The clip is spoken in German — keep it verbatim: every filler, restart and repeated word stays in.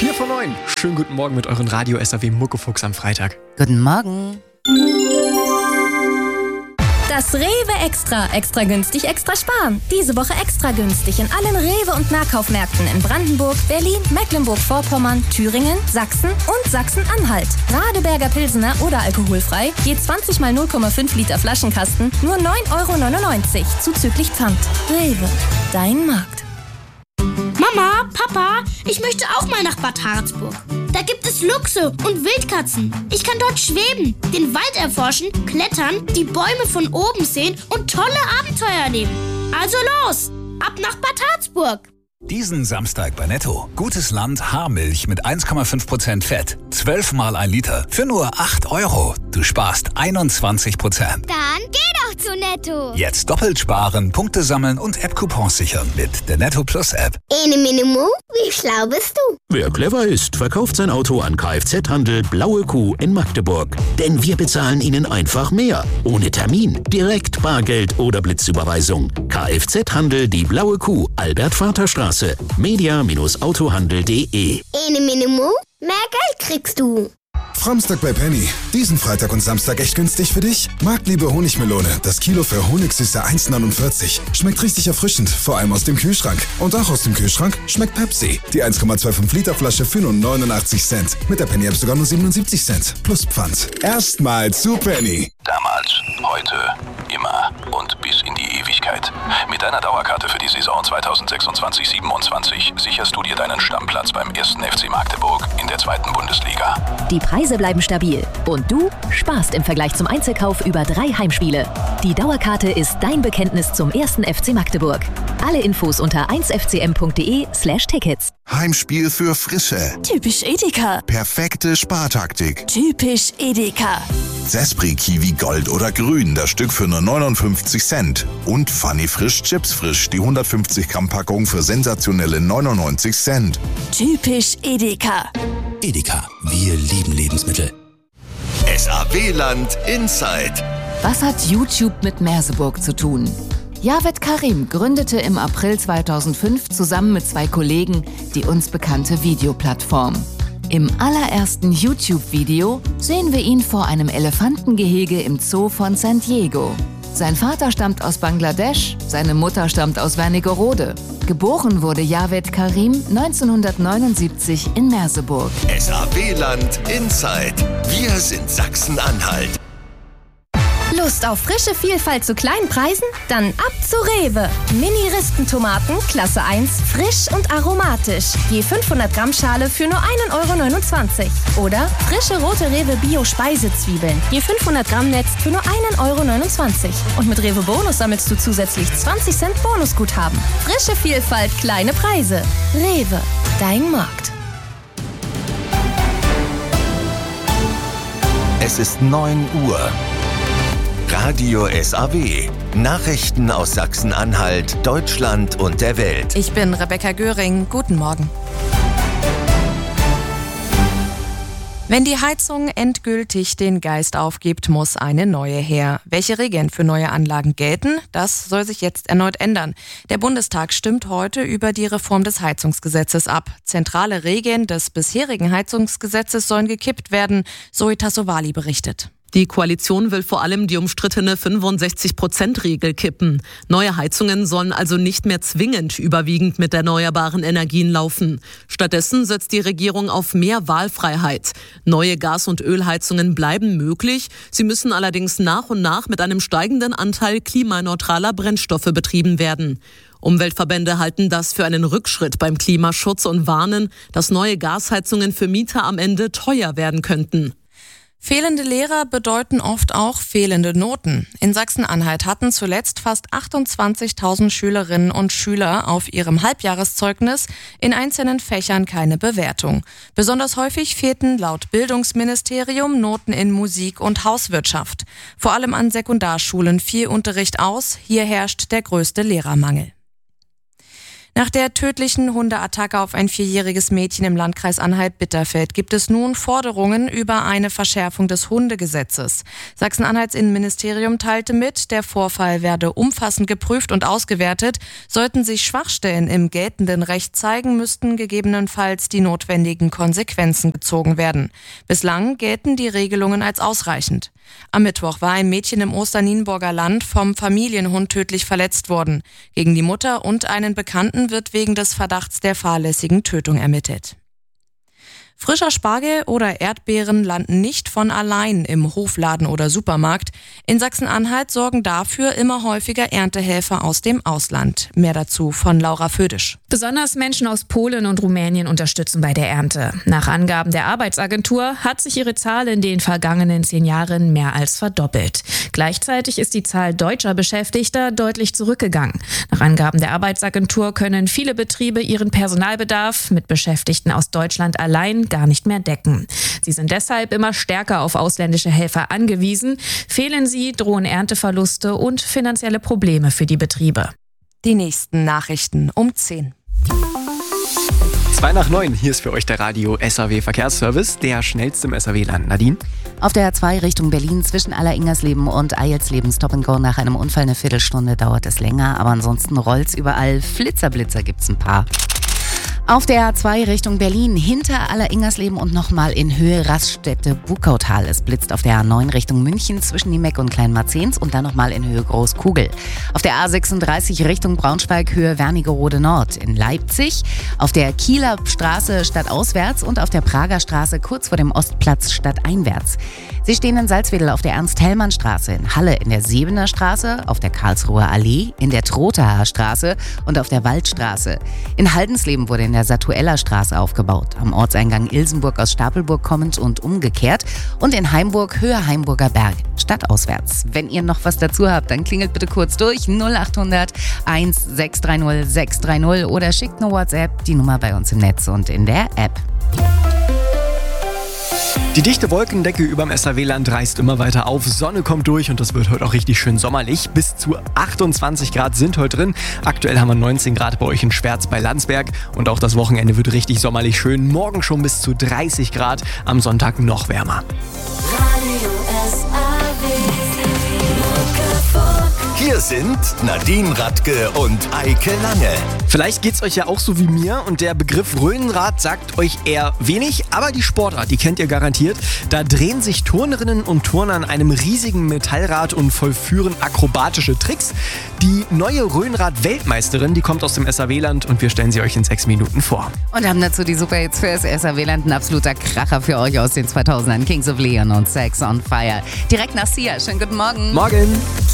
vier vor neun. Schönen guten Morgen mit euren Radio S A W Muckefuchs am Freitag. Guten Morgen. Das Rewe Extra. Extra günstig, extra sparen. Diese Woche extra günstig in allen Rewe- und Nahkaufmärkten in Brandenburg, Berlin, Mecklenburg-Vorpommern, Thüringen, Sachsen und Sachsen-Anhalt. Radeberger Pilsener oder alkoholfrei, je zwanzig mal null Komma fünf Liter Flaschenkasten, nur neun Euro neunundneunzig, zuzüglich Pfand. Rewe, dein Markt. Mama, Papa, ich möchte auch mal nach Bad Harzburg. Da gibt es Luchse und Wildkatzen. Ich kann dort schweben, den Wald erforschen, klettern, die Bäume von oben sehen und tolle Abenteuer erleben. Also los, ab nach Bad Harzburg. Diesen Samstag bei Netto. Gutes Land Haarmilch mit eins Komma fünf Prozent Fett. zwölf mal ein Liter für nur acht Euro. Du sparst einundzwanzig Prozent. Dann geh doch zu Netto. Jetzt doppelt sparen, Punkte sammeln und App-Coupons sichern mit der Netto Plus App. Ene Mene Mu, wie schlau bist du? Wer clever ist, verkauft sein Auto an Kfz-Handel Blaue Kuh in Magdeburg. Denn wir bezahlen Ihnen einfach mehr. Ohne Termin, direkt Bargeld oder Blitzüberweisung. Kfz-Handel Die Blaue Kuh, Albert-Vater-Straße. media Autohandel punkt de. Ene Mene Mu, mehr Geld kriegst du. Framstag bei Penny. Diesen Freitag und Samstag echt günstig für dich? Marktliebe Honigmelone. Das Kilo für Honigsüße eins neunundvierzig. Schmeckt richtig erfrischend, vor allem aus dem Kühlschrank. Und auch aus dem Kühlschrank schmeckt Pepsi. Die eins Komma fünfundzwanzig Liter Flasche für nur neunundachtzig Cent. Mit der Penny App sogar nur siebenundsiebzig Cent. Plus Pfand. Erstmal zu Penny. Damals, heute, immer und bis in die Ewigkeit. Mit deiner Dauerkarte für die Saison zweitausendsechsundzwanzig siebenundzwanzig sicherst du dir deinen Stammplatz beim ersten F C Magdeburg in der zweiten Bundesliga. Die Preise bleiben stabil und du sparst im Vergleich zum Einzelkauf über drei Heimspiele. Die Dauerkarte ist dein Bekenntnis zum ersten F C Magdeburg. Alle Infos unter eins f c m punkt de slash tickets. Heimspiel für Frische. Typisch Edeka. Perfekte Spartaktik. Typisch Edeka. Sespri Kiwi Gold oder Grün, das Stück für nur neunundfünfzig Cent. Und Funny Frisch Chips Frisch, die hundertfünfzig Gramm Packung für sensationelle neunundneunzig Cent. Typisch Edeka. Edeka, wir lieben Lebensmittel. S A W-Land Inside. Was hat YouTube mit Merseburg zu tun? Javed Karim gründete im April zweitausendfünf zusammen mit zwei Kollegen die uns bekannte Videoplattform. Im allerersten YouTube-Video sehen wir ihn vor einem Elefantengehege im Zoo von San Diego. Sein Vater stammt aus Bangladesch, seine Mutter stammt aus Wernigerode. Geboren wurde Javed Karim neunzehnhundertneunundsiebzig in Merseburg. S A W-Land Inside. Wir sind Sachsen-Anhalt. Lust auf frische Vielfalt zu kleinen Preisen? Dann ab zu Rewe. Mini-Ristentomaten, Klasse eins, frisch und aromatisch. Je fünfhundert Gramm Schale für nur ein Euro neunundzwanzig. Oder frische rote Rewe Bio-Speisezwiebeln. Je fünfhundert Gramm Netz für nur ein Euro neunundzwanzig. Und mit Rewe Bonus sammelst du zusätzlich zwanzig Cent Bonusguthaben. Frische Vielfalt, kleine Preise. Rewe, dein Markt. Es ist neun Uhr. Radio S A W. Nachrichten aus Sachsen-Anhalt, Deutschland und der Welt. Ich bin Rebecca Göring. Guten Morgen. Wenn die Heizung endgültig den Geist aufgibt, muss eine neue her. Welche Regeln für neue Anlagen gelten, das soll sich jetzt erneut ändern. Der Bundestag stimmt heute über die Reform des Heizungsgesetzes ab. Zentrale Regeln des bisherigen Heizungsgesetzes sollen gekippt werden, Zoe Tassovali berichtet. Die Koalition will vor allem die umstrittene fünfundsechzig Prozent Regel kippen. Neue Heizungen sollen also nicht mehr zwingend überwiegend mit erneuerbaren Energien laufen. Stattdessen setzt die Regierung auf mehr Wahlfreiheit. Neue Gas- und Ölheizungen bleiben möglich. Sie müssen allerdings nach und nach mit einem steigenden Anteil klimaneutraler Brennstoffe betrieben werden. Umweltverbände halten das für einen Rückschritt beim Klimaschutz und warnen, dass neue Gasheizungen für Mieter am Ende teuer werden könnten. Fehlende Lehrer bedeuten oft auch fehlende Noten. In Sachsen-Anhalt hatten zuletzt fast achtundzwanzigtausend Schülerinnen und Schüler auf ihrem Halbjahreszeugnis in einzelnen Fächern keine Bewertung. Besonders häufig fehlten laut Bildungsministerium Noten in Musik und Hauswirtschaft. Vor allem an Sekundarschulen fiel Unterricht aus. Hier herrscht der größte Lehrermangel. Nach der tödlichen Hundeattacke auf ein vierjähriges Mädchen im Landkreis Anhalt-Bitterfeld gibt es nun Forderungen über eine Verschärfung des Hundegesetzes. Sachsen-Anhalts Innenministerium teilte mit, der Vorfall werde umfassend geprüft und ausgewertet. Sollten sich Schwachstellen im geltenden Recht zeigen, müssten gegebenenfalls die notwendigen Konsequenzen gezogen werden. Bislang gelten die Regelungen als ausreichend. Am Mittwoch war ein Mädchen im Osternienburger Land vom Familienhund tödlich verletzt worden. Gegen die Mutter und einen Bekannten wird wegen des Verdachts der fahrlässigen Tötung ermittelt. Frischer Spargel oder Erdbeeren landen nicht von allein im Hofladen oder Supermarkt. In Sachsen-Anhalt sorgen dafür immer häufiger Erntehelfer aus dem Ausland. Mehr dazu von Laura Födisch. Besonders Menschen aus Polen und Rumänien unterstützen bei der Ernte. Nach Angaben der Arbeitsagentur hat sich ihre Zahl in den vergangenen zehn Jahren mehr als verdoppelt. Gleichzeitig ist die Zahl deutscher Beschäftigter deutlich zurückgegangen. Nach Angaben der Arbeitsagentur können viele Betriebe ihren Personalbedarf mit Beschäftigten aus Deutschland allein gar nicht mehr decken. Sie sind deshalb immer stärker auf ausländische Helfer angewiesen. Fehlen sie, drohen Ernteverluste und finanzielle Probleme für die Betriebe. Die nächsten Nachrichten um zehn. Zwei nach neun, hier ist für euch der Radio S A W Verkehrsservice, der schnellste im S A W-Land. Nadine? Auf der A zwei Richtung Berlin zwischen Aller-Ingersleben und Eilsleben Stop and Go. Nach einem Unfall eine Viertelstunde dauert es länger, aber ansonsten rollt's überall. Flitzer-Blitzer gibt's ein paar. Auf der A zwei Richtung Berlin hinter Aller-Ingersleben und nochmal in Höhe Raststätte-Bukautal. Es blitzt auf der A neun Richtung München zwischen Niemeck und Kleinmarzens und dann nochmal in Höhe Großkugel. Auf der A sechsunddreißig Richtung Braunschweig Höhe Wernigerode Nord in Leipzig. Auf der Kieler Straße stadtauswärts und auf der Prager Straße kurz vor dem Ostplatz stadteinwärts. Sie stehen in Salzwedel auf der Ernst-Hellmann-Straße, in Halle in der Sebener Straße, auf der Karlsruher Allee, in der Trothaer Straße und auf der Waldstraße. In Haldensleben wurde in der Satueller Straße aufgebaut, am Ortseingang Ilsenburg aus Stapelburg kommend und umgekehrt und in Heimburg Höhe Heimburger Berg, stadtauswärts. Wenn ihr noch was dazu habt, dann klingelt bitte kurz durch null achthundert eins sechs drei null sechs drei null oder schickt eine WhatsApp, die Nummer bei uns im Netz und in der App. Die dichte Wolkendecke überm S A W-Land reißt immer weiter auf. Sonne kommt durch und das wird heute auch richtig schön sommerlich. Bis zu achtundzwanzig Grad sind heute drin. Aktuell haben wir neunzehn Grad bei euch in Schwerz bei Landsberg. Und auch das Wochenende wird richtig sommerlich schön. Morgen schon bis zu dreißig Grad, am Sonntag noch wärmer. Hier sind Nadine Radke und Eike Lange. Vielleicht geht's euch ja auch so wie mir und der Begriff Rhönrad sagt euch eher wenig, aber die Sportart, die kennt ihr garantiert. Da drehen sich Turnerinnen und Turner an einem riesigen Metallrad und vollführen akrobatische Tricks. Die neue Rhönrad-Weltmeisterin, die kommt aus dem S A W-Land und wir stellen sie euch in sechs Minuten vor. Und haben dazu die Superhits für das S A W-Land, ein absoluter Kracher für euch aus den zweitausendern. Kings of Leon und Sex on Fire. Direkt nach Sia. Schönen guten Morgen. Morgen.